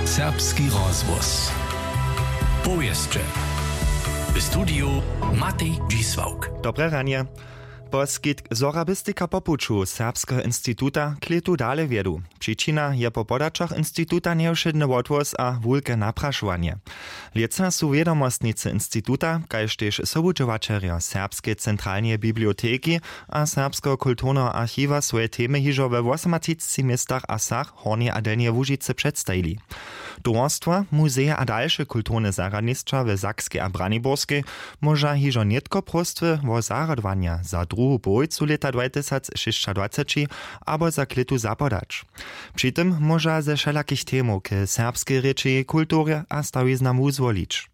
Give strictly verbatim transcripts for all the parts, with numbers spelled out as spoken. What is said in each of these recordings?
Serbski rozvoz. Powieszcze. W studiu Matej Dzisłauk. Dobre ranie. Poskitk zorabistika popuču Serbskiego Instituta kletu dale wiedu. Przyczyna je po podaczach Instituta nieuszedny odvoz a wulke napraszowanie. Lieca su wiedomostnicy Instituta, kajż też sobudžovačerja Serbskiej Centralnej Biblioteki a Serbskiego Kulturnego Archiwa swoje temy hižo we osemnадцати miestach a sach Hornie a Delnie Łužice przedstawili. Towarstwa, muzeja a dalsze kulturne zaradnictwa w Sakskiej a Braniborskiej może hižo nietko prostwy wo zaradwania za druhu połojcu leta dwa tysiące šestnásť abo za kletu zapodać. Przy tym może ze wszelakich temów k serbskiej rzeczy, kulturze a stawiznam zwolić.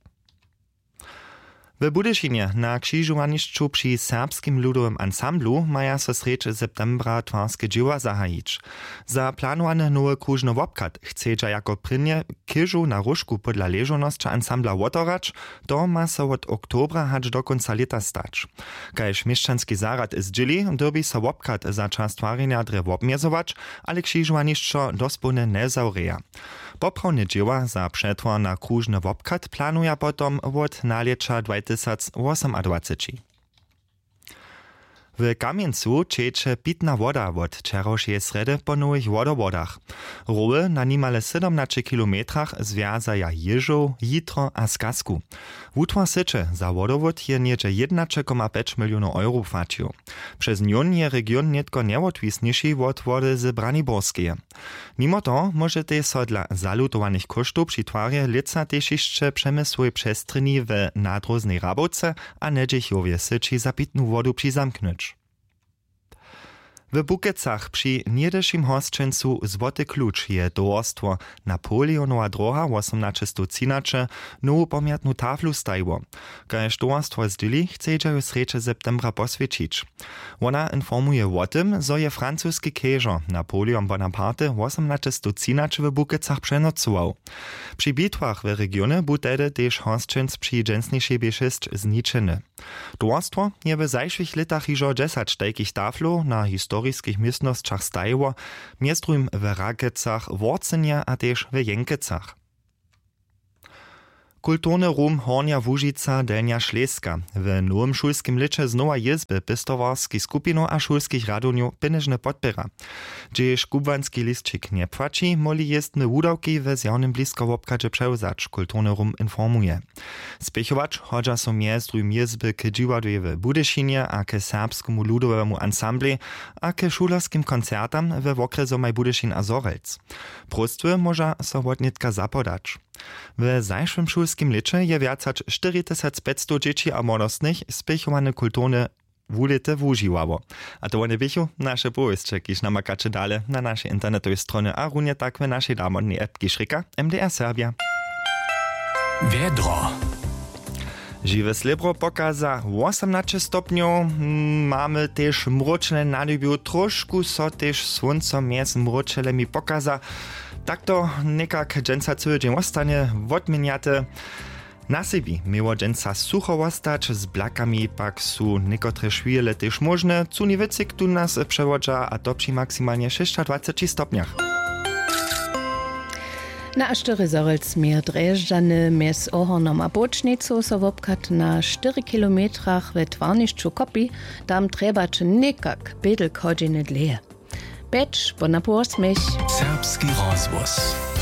W Budyšinie na krzyżowaniszczu przy Serbskim Ludowym Ansamblu maja so sreč septembra twarskie dzieła zahajić. Za planowany nowy krużny wopkat chceja jako prynje kyżu na różku podla leżonosća ansambla wotorać, to ma so od oktobra hać do końca leta stać. Kajż mieszczanski zarad zdzieli, dobi so wopkat za czas twarzenia drew obmiezować, ale krzyżowaniszczo dospólne nie zaureja. Poprawne dzieła za przetwór na krużny wopkat planuje potom od nalecza dwa tysiące osiemnásť. W Kamieńcu ciecze pitna woda od wczorajszej sredy po nowych wodowodach. Rowy na nimale siedemnaście kilometrach związaja Jeżów, Jitro a Skasku. Wutwar sycze za wodowód je niecze jedenaście przecinek pięć milionów eurów płacił. Przez nią je region nietko nieodwisniejszy od wody z Braniborskiej. Mimo to możecie so dla zalutowanych kosztów przy twarze lica też jeszcze przemysłowej przestrzeni w nadroznej Rabowce a Nedziechowie syczy za pitną wodę przyzamknąć. W Bukecach przy niedeszym hosćencu Złoty Klucz je towarstwo Napoleonowa droga osiemnaście trzynaście nowu pamiętną taflu stajło. Kajż towarstwo zdyli chceja ju sreče septembra poswiecić. Ona informuje o tym, zo je francuski kejżo Napoleon Bonaparte osiemnaście trzynaście w Bukecach przenocował. Przy bitwach w regionie był tedy też hosćenc przy dżensniejszej bieszest zniczeny. Towarstwo je w zajszych letach hižo dziesięć takich taflu na historiskich miestnosćach stajiło, miestrum w Rakecach, Worcenia a też w Jenkecach. Kulturny rum Hornia Łužica Delnia Šleska w nowym szulskim licze znowa jezby pistowarskich skupino a szulskich radowniów pieniężne podpiera. Gdzież kubanski listčik nie płaci, moli jestny wudawki w zjawnym blisko wopkadzie przełzacz, kulturny rum informuje. Spěchować chodza so miestrum jezby k dziwaduje w Budyšinie a k serbskiemu ludowemu ansambli a k šulerskim koncertam w okresomaj Budyšin a Zorelc. Prostwy może so wodnitka zapodać. W zajszłym szulskim licze je więcać cztery tysiące pięćset dzieci a młodostnych spěchowane kulturne wulite wužiwało. A to one bychu nasze powieszcze, kiż namakacze dale na naszej internetowej stronie a runie tak w naszej damodnej epki Šrika M D R Serbia. Wiedro. Žiwe slibro pokaza osiemnaście stopniów. Mamy też mroczne nadybiu, troszkę so też słońco między mroczelemi pokaza. Tak to nekak dżęca cały dzień ostanie, odmieniate. Na siebie miło dżęca sucho ostać, z blakami pak su niekotre szwijele też możne. Cuniwycyk tu nas przewodza, a to przy maksymalnie dwadzieścia sześć stopniach. Na cztery Zorelc mir Dreždżany mes Ohornom a Bočnicu so wopkat na cztery kilometrach w Twarnišću Kopi, tam trebač nekak bedel hodźiny dleje. Becz, bo na posmech. Serbski rozvoz.